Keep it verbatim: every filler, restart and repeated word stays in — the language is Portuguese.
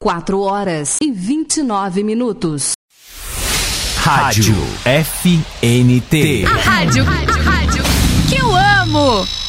quatro horas e vinte e nove minutos. Rádio F N T. A rádio, a rádio que eu amo.